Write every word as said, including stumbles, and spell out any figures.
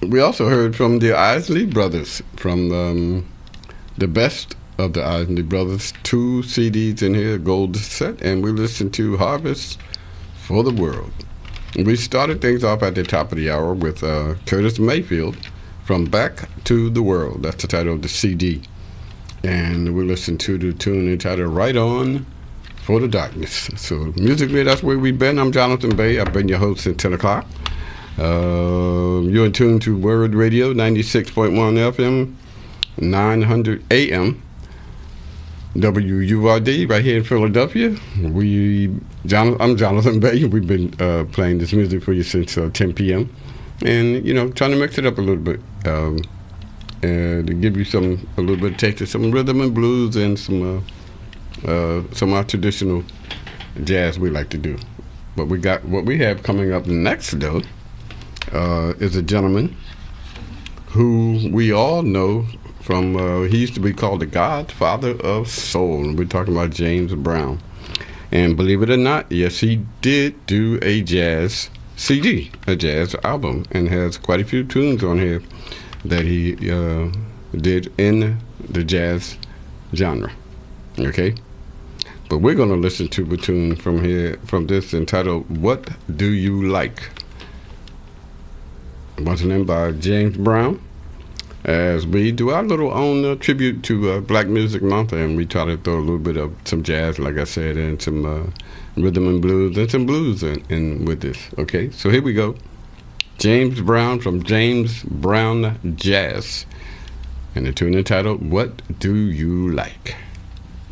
We also heard from the Isley Brothers, from um, the best of the Isley Brothers, two C Ds in here, gold set, and we listened to Harvest for the World. We started things off at the top of the hour with uh, Curtis Mayfield from Back to the World. That's the title of the C D. And we listened to the tune entitled Right On for the Darkness. So musically, that's where we've been. I'm Jonathan Bay. I've been your host since ten o'clock. Uh, you're in tune to Word Radio, ninety-six point one F M, nine hundred A M, W U R D, right here in Philadelphia. We, John, I'm Jonathan Bay. We've been uh, playing this music for you since uh, ten p.m. And, you know, trying to mix it up a little bit. Um, and to give you some, a little bit of taste of some rhythm and blues and some, uh, uh, some of our traditional jazz we like to do. But we got, what we have coming up next, though, uh, is a gentleman who we all know from, uh, he used to be called the Godfather of Soul. And we're talking about James Brown. And believe it or not, yes, he did do a jazz C D, a jazz album, and has quite a few tunes on here that he uh, did in the jazz genre. Okay? But we're going to listen to a tune from here, from this entitled What Do You Like? Once again by James Brown, as we do our little own uh, tribute to uh, Black Music Month, and we try to throw a little bit of some jazz, like I said, and some uh, rhythm and blues, and some blues in, in with this. Okay, so here we go. James Brown from James Brown Jazz, and the tune entitled What Do You Like?